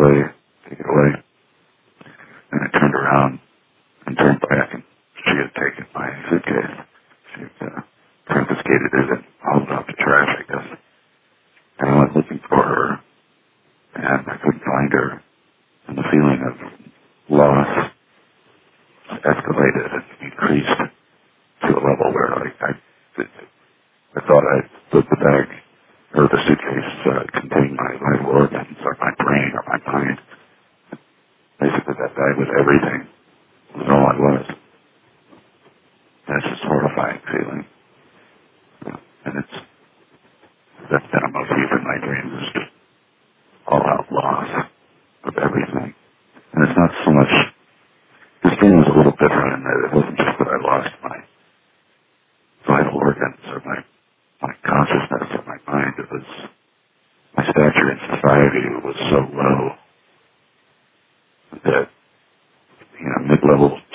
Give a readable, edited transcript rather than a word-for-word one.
take it away. And I turned around and turned back, and she had taken my suitcase. She had confiscated it and hauled it off the trash, I guess. And I went looking for her, and I couldn't find her. And the feeling of loss escalated and increased to a level where I thought I put the bag, or the suitcase contained my vital organs, or my brain, or my mind. Basically, that bag was everything. It was all I was. And it's just a horrifying feeling. And that's been a motif in my dreams, is just all-out loss of everything. And it's not so much, this dream was a little different in that it wasn't just that I lost my vital organs or my consciousness or my mind. It was my stature in society was so low that, mid-level